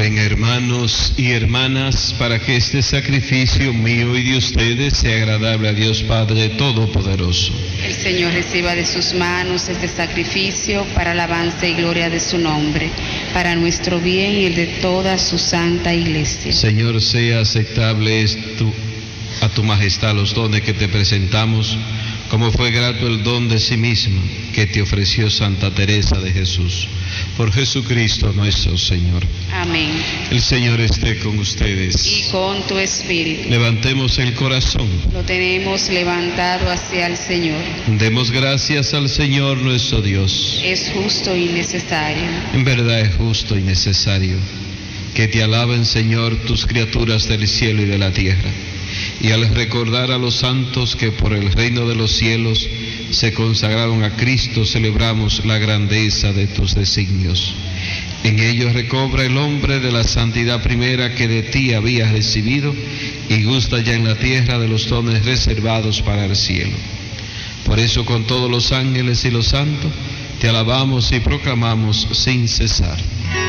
Oren, hermanos y hermanas, para que este sacrificio mío y de ustedes sea agradable a Dios Padre Todopoderoso. El Señor reciba de sus manos este sacrificio para alabanza y gloria de su nombre, para nuestro bien y el de toda su santa Iglesia. Señor, sea aceptable a tu majestad los dones que te presentamos, como fue grato el don de sí mismo que te ofreció Santa Teresa de Jesús. Por Jesucristo nuestro Señor. Amén. El Señor esté con ustedes. Y con tu espíritu. Levantemos el corazón. Lo tenemos levantado hacia el Señor. Demos gracias al Señor nuestro Dios. Es justo y necesario. En verdad es justo y necesario. Que te alaben, Señor, tus criaturas del cielo y de la tierra. Y al recordar a los santos que por el reino de los cielos se consagraron a Cristo, celebramos la grandeza de tus designios. En ellos recobra el hombre de la santidad primera que de ti había recibido y gusta ya en la tierra de los dones reservados para el cielo. Por eso con todos los ángeles y los santos te alabamos y proclamamos sin cesar.